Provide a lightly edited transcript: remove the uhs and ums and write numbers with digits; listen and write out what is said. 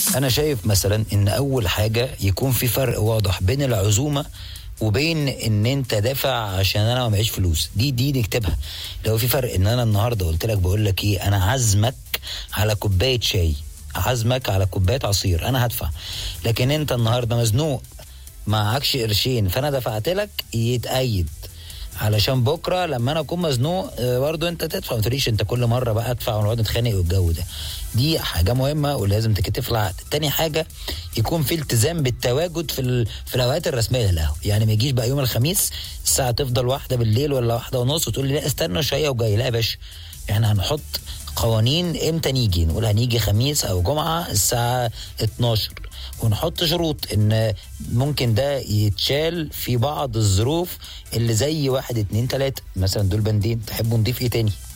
انا شايف مثلا ان اول حاجه يكون في فرق واضح بين العزومه وبين ان انت دافع عشان انا ما معيش فلوس. دي نكتبها. لو في فرق ان انا النهارده قلت لك بقول لك ايه، انا عازمك على كوبايه شاي، عازمك على كوبايه عصير، انا هدفع. لكن انت النهارده مزنوق معكش قرشين فانا دفعت لك، يتأيد علشان بكره لما انا اكون مزنوق برضه انت تدفع. ما تقوليش انت كل مره بقى ادفع ونقعد نتخانق والجو ده. دي حاجه مهمه ولازم تكتب في العقد. تاني حاجه يكون في التزام بالتواجد في الاوقات الرسميه للقهوه. يعني ما يجيش بقى يوم الخميس الساعه تفضل 1 بالليل ولا 1:30 وتقول لي لا استنى شويه وجاي. لا يا باشا، احنا هنحط قوانين امتى نيجي. نقول هنيجي خميس او جمعه الساعه 12، ونحط شروط ان ممكن ده يتشال في بعض الظروف اللي زي 1 2 3 مثلا. دول بندين، تحبوا نضيف ايه تاني؟